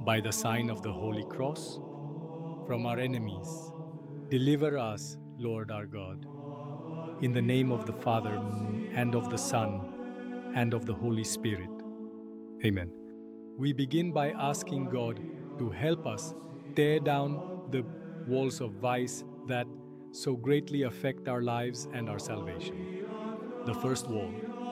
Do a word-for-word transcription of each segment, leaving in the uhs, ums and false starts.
by the sign of the Holy Cross, from our enemies. Deliver us, Lord our God, in the name of the Father, and of the Son, and of the Holy Spirit. Amen. We begin by asking God to help us tear down the walls of vice that so greatly affect our lives and our salvation. The first wall.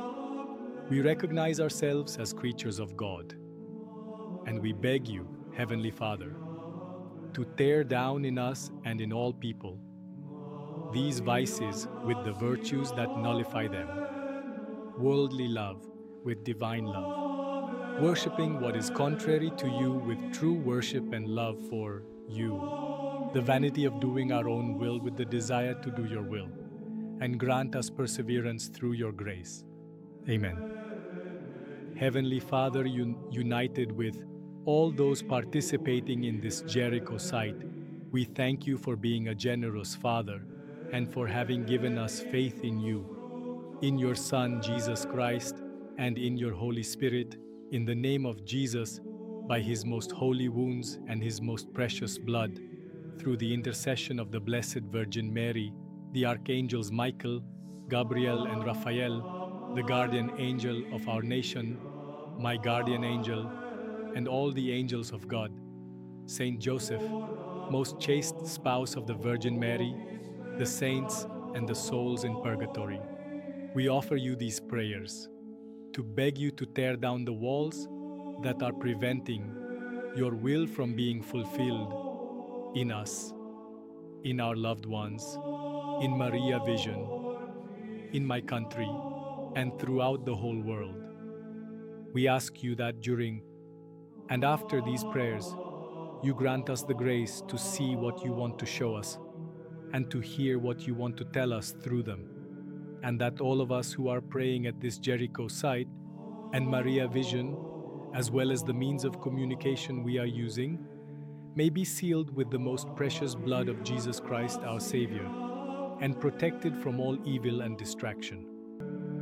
We recognize ourselves as creatures of God, and we beg you, Heavenly Father, to tear down in us and in all people these vices with the virtues that nullify them: worldly love with divine love, worshipping what is contrary to you with true worship and love for you, the vanity of doing our own will with the desire to do your will, and grant us perseverance through your grace. Amen. Heavenly Father, un- united with all those participating in this Jericho site, we thank you for being a generous Father and for having given us faith in you, in your Son, Jesus Christ, and in your Holy Spirit, in the name of Jesus, by his most holy wounds and his most precious blood, through the intercession of the Blessed Virgin Mary, the archangels Michael, Gabriel, and Raphael, the guardian angel of our nation, my guardian angel, and all the angels of God, Saint Joseph, most chaste spouse of the Virgin Mary, the saints, and the souls in purgatory. We offer you these prayers to beg you to tear down the walls that are preventing your will from being fulfilled in us, in our loved ones, in Maria Vision, in my country, and throughout the whole world. We ask you that during and after these prayers, you grant us the grace to see what you want to show us and to hear what you want to tell us through them, and that all of us who are praying at this Jericho site and Maria Vision, as well as the means of communication we are using, may be sealed with the most precious blood of Jesus Christ our Savior and protected from all evil and distraction.